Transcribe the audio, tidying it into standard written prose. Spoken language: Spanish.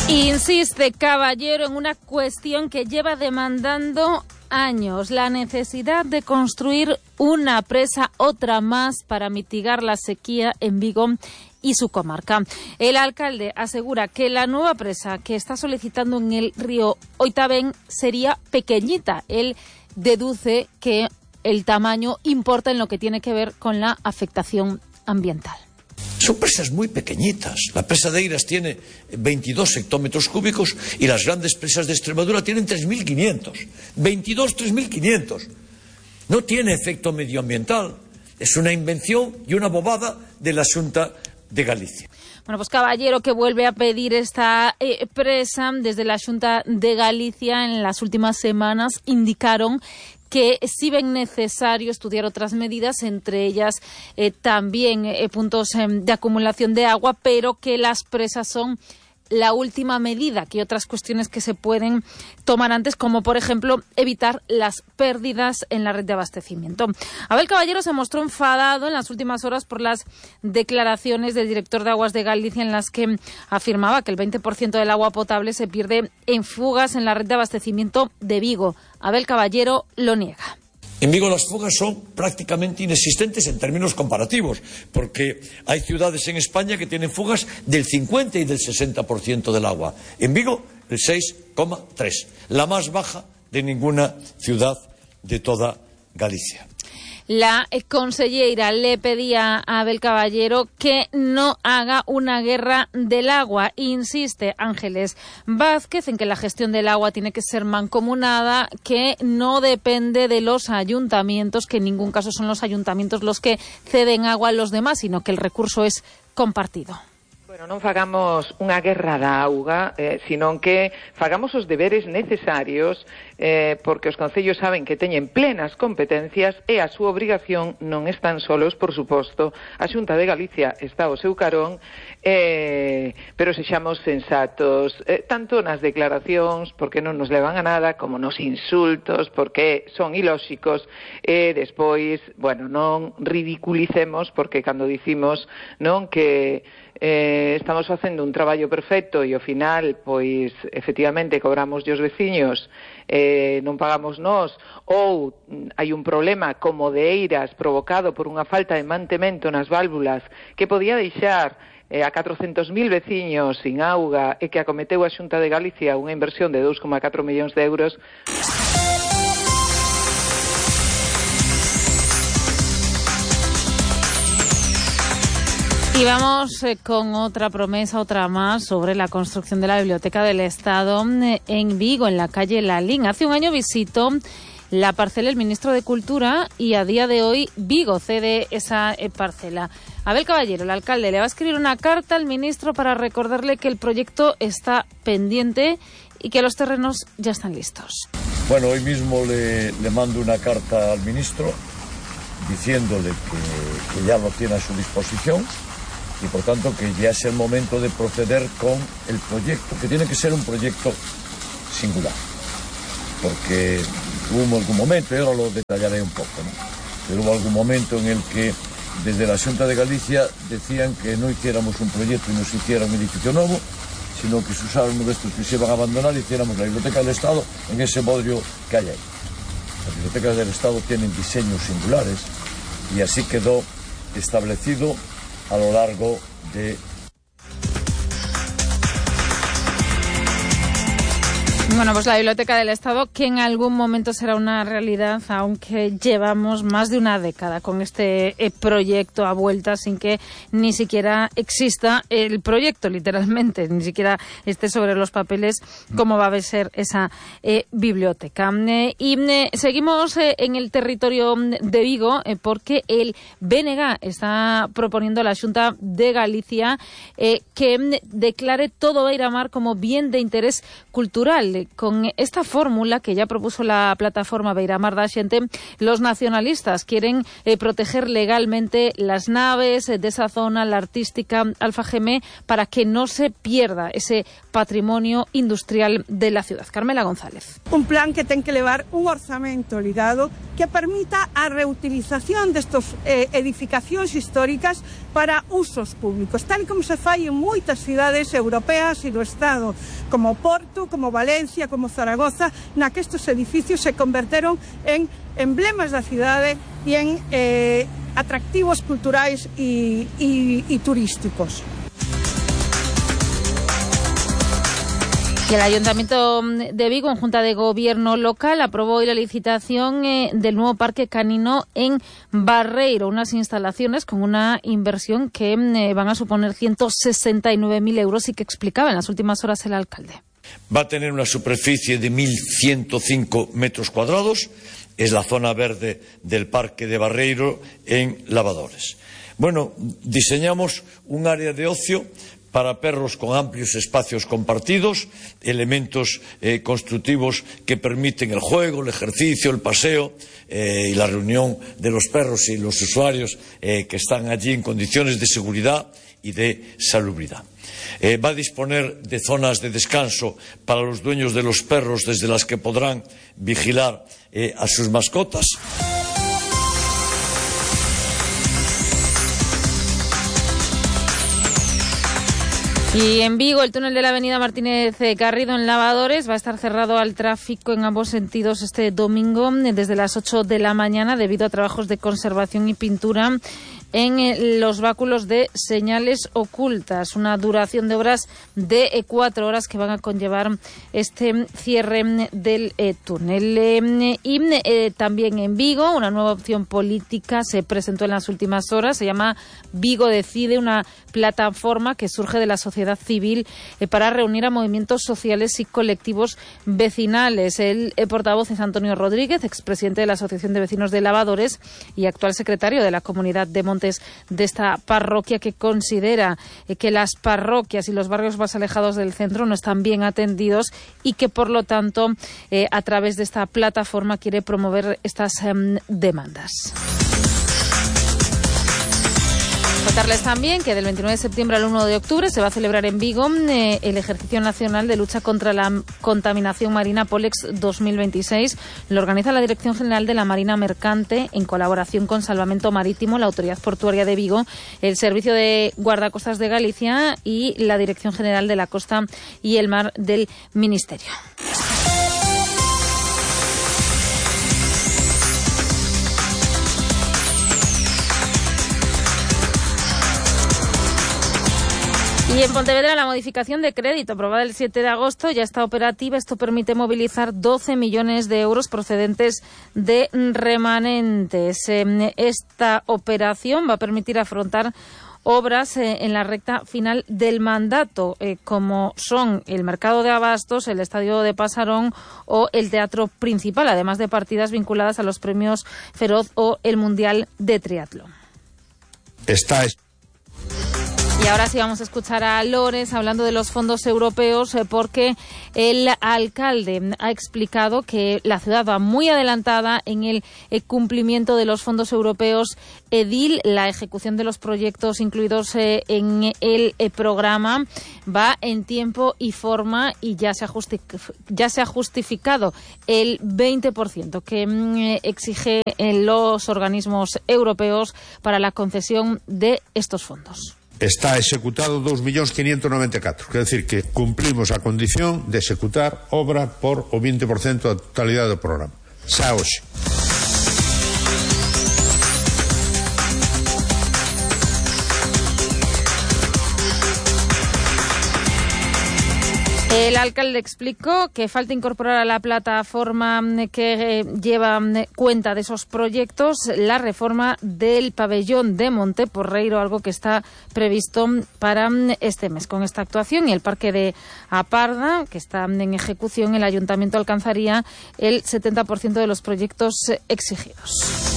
Insiste Caballero en una cuestión que lleva demandando años: la necesidad de construir una presa, otra más, para mitigar la sequía en Vigo y su comarca. El alcalde asegura que la nueva presa que está solicitando en el río Oitavén sería pequeñita. Él deduce que el tamaño importa en lo que tiene que ver con la afectación ambiental. Son presas muy pequeñitas. La presa de Eiras tiene 22 hectómetros cúbicos y las grandes presas de Extremadura tienen 3.500. 3.500. No tiene efecto medioambiental. Es una invención y una bobada de la Xunta de Galicia. Bueno, pues Caballero, que vuelve a pedir esta presa. Desde la Xunta de Galicia en las últimas semanas indicaron que sí ven necesario estudiar otras medidas, entre ellas también puntos de acumulación de agua, pero que las presas son la última medida, que hay otras cuestiones que se pueden tomar antes, como por ejemplo evitar las pérdidas en la red de abastecimiento. Abel Caballero se mostró enfadado en las últimas horas por las declaraciones del director de Aguas de Galicia, en las que afirmaba que el 20% del agua potable se pierde en fugas en la red de abastecimiento de Vigo. Abel Caballero lo niega. En Vigo las fugas son prácticamente inexistentes en términos comparativos, porque hay ciudades en España que tienen fugas del 50 y del 60% del agua. En Vigo, el 6,3%, la más baja de ninguna ciudad de toda Galicia. La consellera le pedía a Abel Caballero que no haga una guerra del agua. Insiste Ángeles Vázquez en que la gestión del agua tiene que ser mancomunada, que no depende de los ayuntamientos, que en ningún caso son los ayuntamientos los que ceden agua a los demás, sino que el recurso es compartido. Bueno, non fagamos unha guerra da auga, sino que fagamos os deberes necesarios, porque os concellos saben que teñen plenas competencias e a súa obrigación non están solos, por suposto. A Xunta de Galicia está ao seu carón, pero sexamos sensatos, tanto nas declaracións, porque non nos levan a nada, como nos insultos, porque son ilóxicos, e despois, bueno, non ridiculicemos, porque cando dicimos non que estamos facendo un traballo perfecto e ao final, pois, efectivamente, cobramos os veciños, non pagamos nós, ou hai un problema como de Eiras provocado por unha falta de mantemento nas válvulas que podía deixar a 400.000 veciños sin auga e que acometeu a Xunta de Galicia unha inversión de 2,4 millóns de euros. Y vamos con otra promesa, otra más, sobre la construcción de la Biblioteca del Estado en Vigo, en la calle Lalín. Hace un año visitó la parcela el ministro de Cultura y a día de hoy Vigo cede esa parcela. Abel Caballero, el alcalde, le va a escribir una carta al ministro para recordarle que el proyecto está pendiente y que los terrenos ya están listos. Bueno, hoy mismo le mando una carta al ministro diciéndole que ya lo tiene a su disposición, y por tanto que ya es el momento de proceder con el proyecto, que tiene que ser un proyecto singular, porque hubo algún momento, y ahora lo detallaré un poco, ¿no? Pero hubo algún momento en el que desde la Xunta de Galicia decían que no hiciéramos un proyecto y nos hiciera un edificio nuevo, sino que se usara uno de estos que se iban a abandonar y hiciéramos la Biblioteca del Estado en ese bodrio que hay ahí. Las bibliotecas del Estado tienen diseños singulares y así quedó establecido a lo largo de... Bueno, pues la Biblioteca del Estado, que en algún momento será una realidad, aunque llevamos más de una década con este proyecto a vuelta sin que ni siquiera exista el proyecto, literalmente, ni siquiera esté sobre los papeles cómo va a ser esa biblioteca. Seguimos en el territorio de Vigo, porque el BNG está proponiendo a la Xunta de Galicia que declare todo Beira Mar como bien de interés cultural. final, con esta fórmula que ya propuso la plataforma Beiramar da Xente, los nacionalistas quieren proteger legalmente las naves de esa zona, la artística Alfageme, para que no se pierda ese patrimonio industrial de la ciudad. Carmela González. Un plan que ten que levar un orzamento ligado que permita a reutilización destas edificacións históricas para usos públicos, tal como se fai en moitas cidades europeas e do Estado, como Porto, como Valencia, como Zaragoza, na que estes edificios se converteron en emblemas da cidade e en atractivos culturais e turísticos. Y el Ayuntamiento de Vigo, en Junta de Gobierno local, aprobó hoy la licitación del nuevo parque canino en Barreiro, unas instalaciones con una inversión que van a suponer 169.000 euros y que explicaba en las últimas horas el alcalde. Va a tener una superficie de 1.105 metros cuadrados. Es la zona verde del Parque de Barreiro en Lavadores. Bueno, diseñamos un área de ocio para perros con amplios espacios compartidos, elementos constructivos que permiten el juego, el ejercicio, el paseo y la reunión de los perros y los usuarios que están allí en condiciones de seguridad y de salubridad. Va a disponer de zonas de descanso para los dueños de los perros, desde las que podrán vigilar a sus mascotas. Y en Vigo, el túnel de la avenida Martínez Garrido en Lavadores va a estar cerrado al tráfico en ambos sentidos este domingo desde las 8 de la mañana debido a trabajos de conservación y pintura en los báculos de señales ocultas. Una duración de obras de 4 horas que van a conllevar este cierre del túnel. Y también en Vigo, una nueva opción política se presentó en las últimas horas. Se llama Vigo Decide, una plataforma que surge de la sociedad civil para reunir a movimientos sociales y colectivos vecinales. El portavoz es Antonio Rodríguez, expresidente de la Asociación de Vecinos de Lavadores y actual secretario de la Comunidad de Montes de esta parroquia, que considera que las parroquias y los barrios más alejados del centro no están bien atendidos y que, por lo tanto, a través de esta plataforma quiere promover estas demandas. Contarles también que del 29 de septiembre al 1 de octubre se va a celebrar en Vigo el Ejercicio Nacional de Lucha contra la Contaminación Marina Polex 2026. Lo organiza la Dirección General de la Marina Mercante en colaboración con Salvamento Marítimo, la Autoridad Portuaria de Vigo, el Servicio de Guardacostas de Galicia y la Dirección General de la Costa y el Mar del Ministerio. Y en Pontevedra la modificación de crédito aprobada el 7 de agosto ya está operativa. Esto permite movilizar 12 millones de euros procedentes de remanentes. Esta operación va a permitir afrontar obras en la recta final del mandato, como son el mercado de abastos, el estadio de Pasarón o el teatro principal, además de partidas vinculadas a los premios Feroz o el Mundial de Triatlón. Y ahora sí vamos a escuchar a Lores hablando de los fondos europeos, porque el alcalde ha explicado que la ciudad va muy adelantada en el cumplimiento de los fondos europeos EDIL. La ejecución de los proyectos incluidos en el programa va en tiempo y forma y ya se ha justificado el 20% que exige los organismos europeos para la concesión de estos fondos. Está executado 2.594.000, quer decir que cumplimos a condición de executar obra por o 20% da totalidade do programa. Xa hoxe. El alcalde explicó que falta incorporar a la plataforma que lleva cuenta de esos proyectos la reforma del pabellón de Monteporreiro, algo que está previsto para este mes. Con esta actuación y el parque de Aparda, que está en ejecución, el ayuntamiento alcanzaría el 70% de los proyectos exigidos.